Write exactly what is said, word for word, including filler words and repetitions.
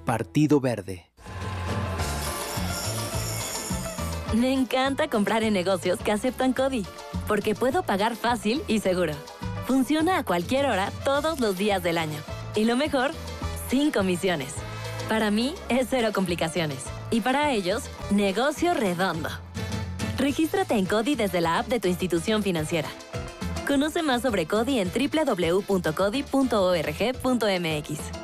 Partido Verde. Me encanta comprar en negocios que aceptan CODI, porque puedo pagar fácil y seguro. Funciona a cualquier hora, todos los días del año. Y lo mejor, sin comisiones. Para mí, es cero complicaciones. Y para ellos, negocio redondo. Regístrate en CODI desde la app de tu institución financiera. Conoce más sobre CODI en doble u doble u doble u punto codi punto org punto m x.